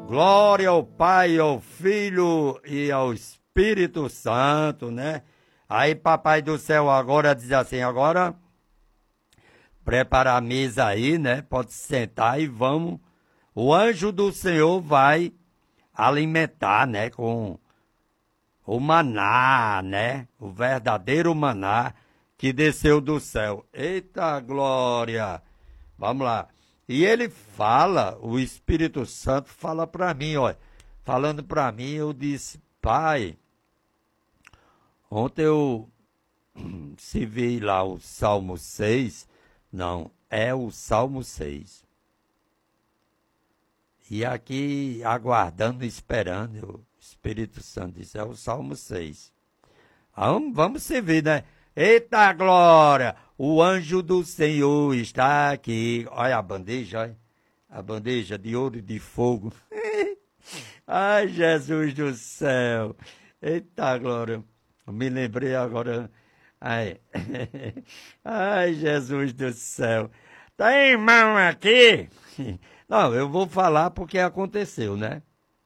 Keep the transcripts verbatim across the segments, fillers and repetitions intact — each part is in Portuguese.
Glória ao Pai, ao Filho e ao Espírito Santo, né? Aí, Papai do Céu agora diz assim, agora prepara a mesa aí, né? Pode sentar e vamos. O anjo do Senhor vai alimentar, né? Com o maná, né? O verdadeiro maná que desceu do céu. Eita glória! Vamos lá. E ele fala, o Espírito Santo fala para mim, olha, falando para mim, eu disse, Pai, ontem eu se vi lá o Salmo seis, não, é o Salmo seis. E aqui, aguardando, esperando, o Espírito Santo disse, é o Salmo seis. Vamos, vamos servir, né? Eita glória! O anjo do Senhor está aqui. Olha a bandeja, olha. A bandeja de ouro e de fogo. Ai, Jesus do céu. Eita glória. Me lembrei agora. Ai, Ai Jesus do céu. Tem irmão aqui? Não, eu vou falar porque aconteceu, né?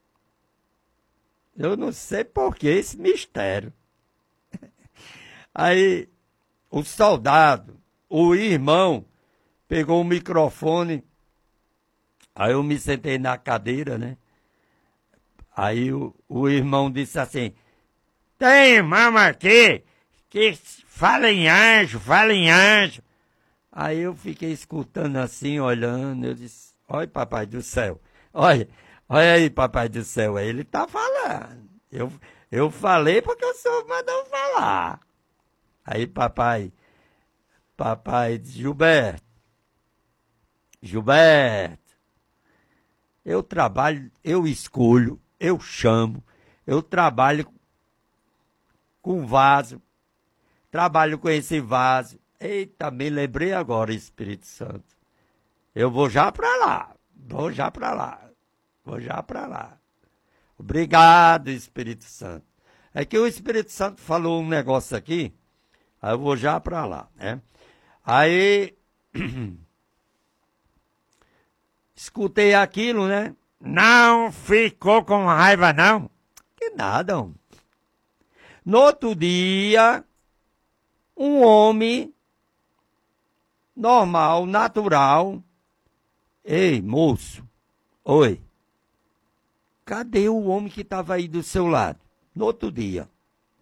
Eu não sei por que esse mistério. Aí, o soldado, o irmão, pegou o microfone, aí eu me sentei na cadeira, né? Aí o, o irmão disse assim, tem irmão aqui que fala em anjo, fala em anjo. Aí eu fiquei escutando assim, olhando, eu disse, olha Papai do Céu, olha, olha aí Papai do Céu, ele tá falando. Eu, eu falei porque o senhor mandou falar. Aí papai, papai disse, Gilberto, Gilberto, eu trabalho, eu escolho, eu chamo, eu trabalho com vaso, trabalho com esse vaso. Eita, me lembrei agora, Espírito Santo. Eu vou já para lá, vou já para lá, vou já para lá. Obrigado, Espírito Santo. É que o Espírito Santo falou um negócio aqui, aí eu vou já para lá, né? Aí, escutei aquilo, né? Não ficou com raiva, não? Que nada, homem. No outro dia, um homem normal, natural. Ei, moço, oi. Cadê o homem que estava aí do seu lado? No outro dia.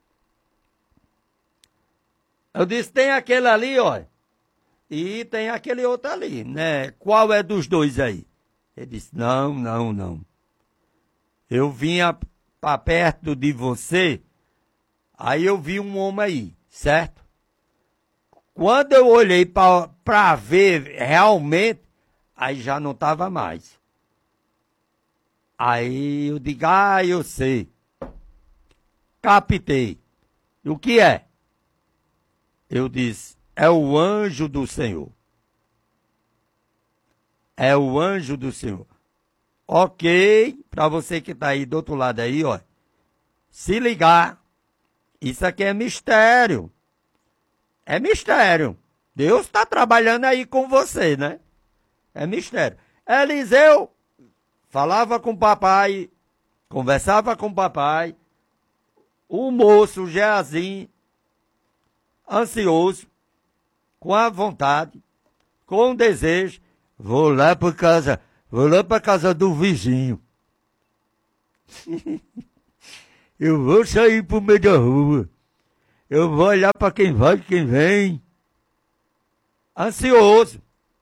Eu disse, tem aquele ali, ó, e tem aquele outro ali, né? Qual é dos dois aí? Ele disse, não, não, não. Eu vinha para perto de você, aí eu vi um homem aí, certo? Quando eu olhei para ver realmente, aí já não estava mais. Aí eu digo, ah, eu sei. Captei. E o que é? Eu disse, é o anjo do Senhor. É o anjo do Senhor. Ok, para você que está aí do outro lado aí, ó. Se ligar, isso aqui é mistério. É mistério. Deus está trabalhando aí com você, né? É mistério. Eliseu falava com o papai, conversava com o papai, o moço Geazi, ansioso, com a vontade, com o desejo, vou lá para casa, vou lá para casa do vizinho. Eu vou sair para o meio da rua. Eu vou olhar para quem vai e quem vem. Ansioso.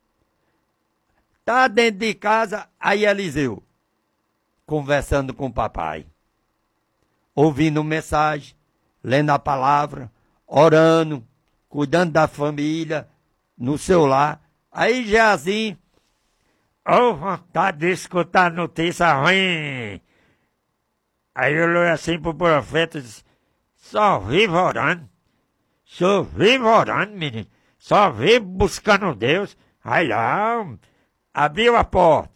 Tá dentro de casa, aí Eliseu, conversando com o papai, ouvindo mensagem, lendo a palavra, orando, cuidando da família, no seu lar. Aí Geazi, oh, vontade de escutar notícia ruim. Aí eu olhei assim pro profeta e disse, só vivo orando, só vivo orando, menino, só vivo buscando Deus. Aí lá, abriu a porta.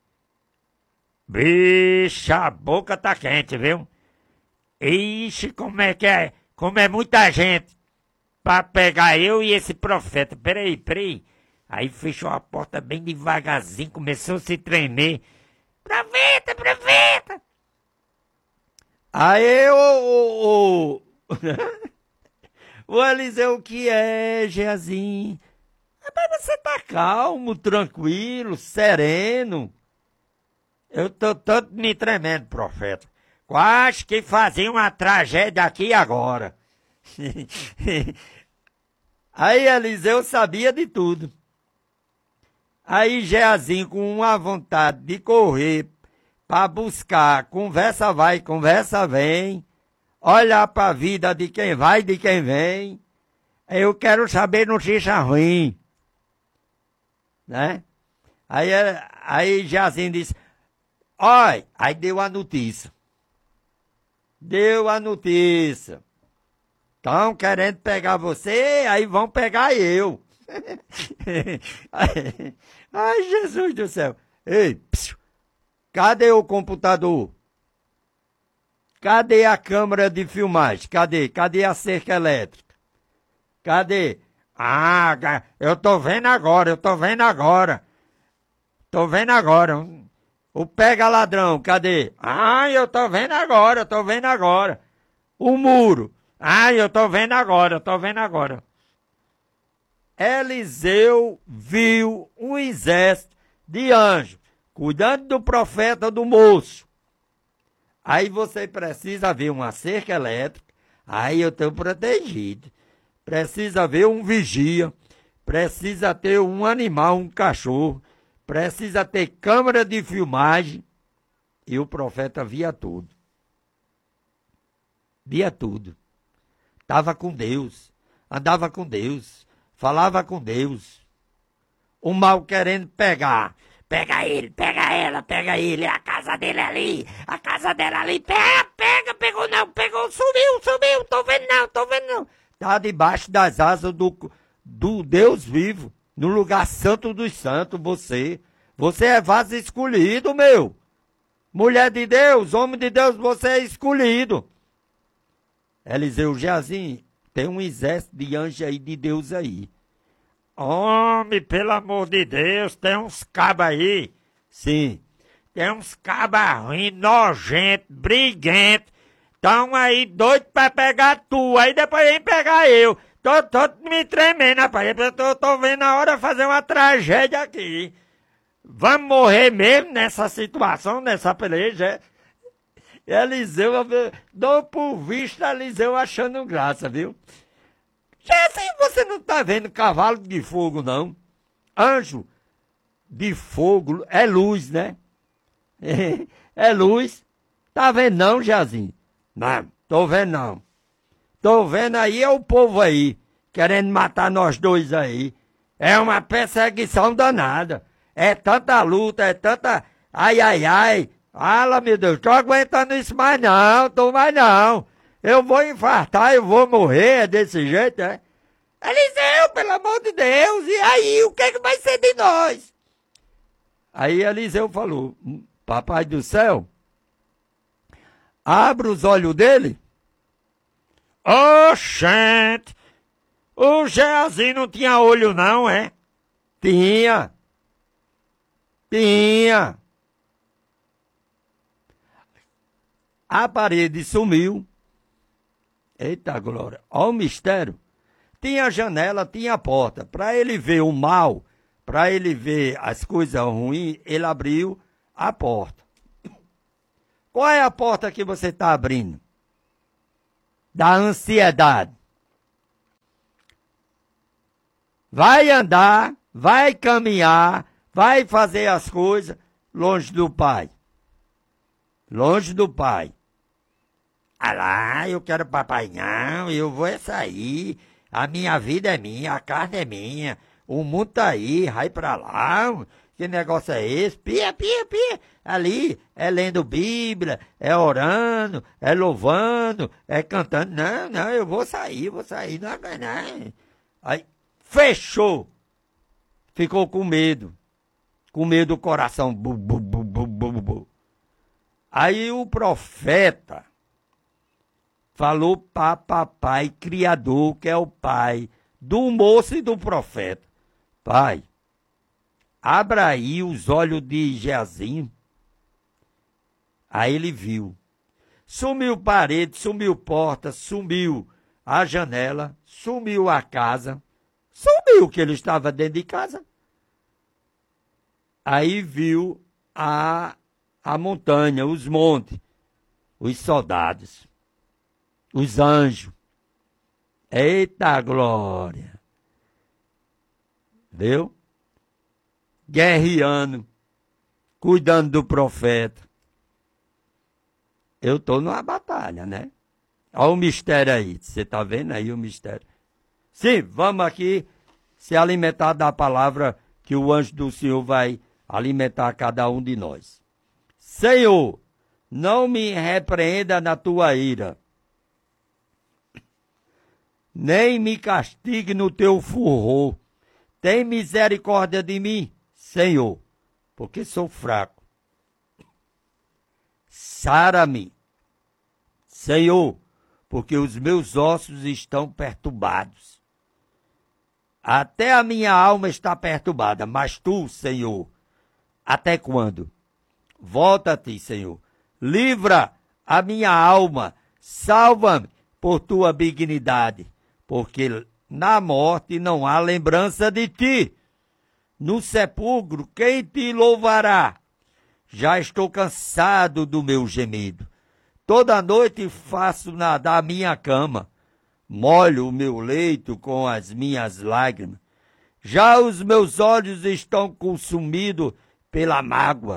Bicha, a boca tá quente, viu? Ixi, como é que é? Como é muita gente pra pegar eu e esse profeta. Peraí, peraí. Aí fechou a porta bem devagarzinho, começou a se tremer. Profeta, profeta! Aí o, o, o, o Eliseu, o que é, Geazi? Mas você tá calmo, tranquilo, sereno. Eu tô todo me tremendo, profeta. Quase que fazia uma tragédia aqui agora. Aí Eliseu sabia de tudo. Aí Geazi, com uma vontade de correr para buscar, conversa vai, conversa vem, olhar para a vida de quem vai, de quem vem. Eu quero saber notícia ruim. Né? Aí, aí Geazi disse, olha, aí deu a notícia. Deu a notícia. Estão querendo pegar você, aí vão pegar eu. Ai, Jesus do céu. Ei, psiu, cadê o computador? Cadê a câmera de filmagem? Cadê? Cadê a cerca elétrica? Cadê? Ah, eu tô vendo agora, eu tô vendo agora. Tô vendo agora. O pega ladrão, cadê? Ah, eu tô vendo agora, eu tô vendo agora. O muro. Ah, eu tô vendo agora, eu tô vendo agora. Eliseu viu um exército de anjos cuidando do profeta do moço. Aí você precisa ver uma cerca elétrica. Aí eu estou protegido. Precisa ver um vigia. Precisa ter um animal, um cachorro. Precisa ter câmera de filmagem. E o profeta via tudo. Via tudo. Estava com Deus. Andava com Deus. Falava com Deus. O mal querendo pegar. Pega ele, pega ela, pega ele. A casa dele é ali. A casa dela ali. Pega, pega, pegou não, pegou, subiu, subiu. Tô vendo não, tô vendo não. Está debaixo das asas do, do Deus vivo. No lugar santo dos santos, você. Você é vaso escolhido, meu. Mulher de Deus, homem de Deus, você é escolhido. Eliseu, Geazi, tem um exército de anjos aí, de Deus aí. Homem, pelo amor de Deus, tem uns cabas aí. Sim. Tem uns cabas ruins, nojentos, briguentos. Estão aí doidos pra pegar tu, aí depois vem pegar eu. Tô, tô me tremendo, rapaz. Eu tô, tô vendo a hora de fazer uma tragédia aqui. Vamos morrer mesmo nessa situação, nessa peleja. Eliseu, dou por visto Eliseu achando graça, viu? Já assim você não tá vendo cavalo de fogo, não. Anjo de fogo é luz, né? É, é luz. Tá vendo não, Jazinho? Não, tô vendo não. Tô vendo aí é o povo aí, querendo matar nós dois aí. É uma perseguição danada. É tanta luta, é tanta... Ai, ai, ai. Fala, meu Deus, tô aguentando isso mais não, tô mais não. Eu vou infartar, eu vou morrer, é desse jeito, é? Eliseu, pelo amor de Deus, e aí, o que, é que vai ser de nós? Aí Eliseu falou, papai do céu, abre os olhos dele. Oxente, o Geazi não tinha olho não, é? Tinha. Tinha. A parede sumiu. Eita glória, olha o mistério. Tinha janela, tinha porta. Para ele ver o mal, para ele ver as coisas ruins, ele abriu a porta. Qual é a porta que você está abrindo? Da ansiedade. Vai andar, vai caminhar, vai fazer as coisas longe do Pai. Longe do Pai. Ah lá, eu quero papai, não, eu vou é sair. A minha vida é minha, a carne é minha. O mundo tá aí, vai pra lá. Que negócio é esse? Pia, pia, pia. Ali é lendo Bíblia, é orando, é louvando, é cantando. Não, não, eu vou sair, vou sair. Não, não. Aí, fechou. Ficou com medo. Com medo do coração. Bu, bu, bu, bu, bu, bu. Aí o profeta falou para papai criador, que é o pai do moço e do profeta. Pai, abra aí os olhos de Geazi. Aí ele viu. Sumiu parede, sumiu porta, sumiu a janela, sumiu a casa, sumiu que ele estava dentro de casa. Aí viu a, a montanha, os montes, os soldados, os anjos. Eita glória! Viu? Guerreando, cuidando do profeta. Eu estou numa batalha, né? Olha o mistério aí. Você está vendo aí o mistério? Sim, vamos aqui se alimentar da palavra que o anjo do Senhor vai alimentar cada um de nós. Senhor, não me repreenda na tua ira, nem me castigue no teu furor. Tem misericórdia de mim, Senhor, porque sou fraco. Sara-me, Senhor, porque os meus ossos estão perturbados. Até a minha alma está perturbada, mas tu, Senhor, até quando? Volta-te, Senhor. Livra a minha alma, salva-me por tua benignidade, porque na morte não há lembrança de ti. No sepulcro, quem te louvará? Já estou cansado do meu gemido. Toda noite faço nadar a minha cama, molho o meu leito com as minhas lágrimas. Já os meus olhos estão consumidos pela mágoa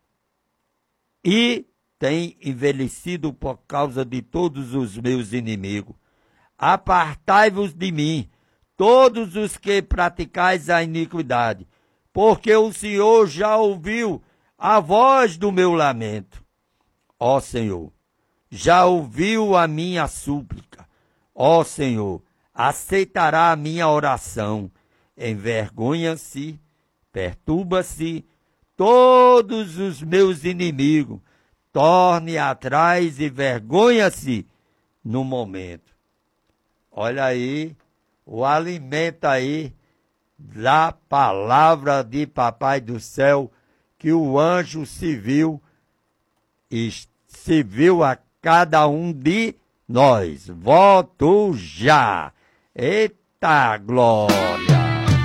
e têm envelhecido por causa de todos os meus inimigos. Apartai-vos de mim, todos os que praticais a iniquidade, porque o Senhor já ouviu a voz do meu lamento. Ó Senhor, já ouviu a minha súplica. Ó Senhor, aceitará a minha oração. Envergonha-se, perturba-se todos os meus inimigos. Torne atrás e vergonha-se no momento. Olha aí, o alimento aí da palavra de Papai do Céu, que o anjo se viu e se viu a cada um de nós. Volto já. Eita glória!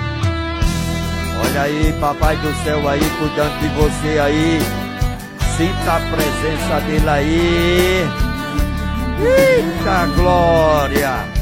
Olha aí, Papai do Céu aí, cuidando de você aí. Sinta a presença dele aí. Eita glória!